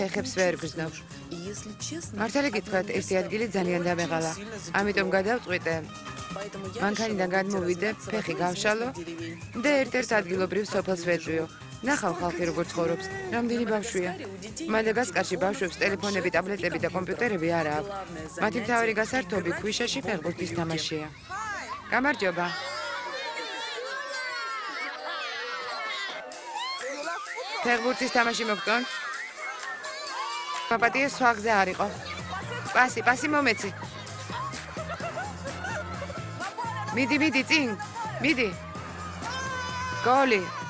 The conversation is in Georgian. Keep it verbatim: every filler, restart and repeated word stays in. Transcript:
ფეხებს ვერ გზნობ. მართალი გითხრათ, ერთი ადგილი ძალიან დამეღალა. ამიტომ გადავწყვიტე. მანქანიდან გადმოვიდე, ფეხი გავშალო და ერთ-ერთ ადგილობრივ სოფელს ვეწვიო. ნახავ ხალხი როგორ ცხოვრობს, რამდენი ბავშვია. მადაგასკარში ბავშვებს ტელეფონები, ტაბლეტები და კომპიუტერები არ აქვს. მათი მთავარი გასართობი ქვიშაში ფეხბურთის თამაშია. გამარჯობა. ფეხბურთის თამაში მოგწონთ? მაპატიე სხვა გზა არ იყო. პასი, პასი მომეცი. მიდი, მიდი, წინ. მიდი. გოლი.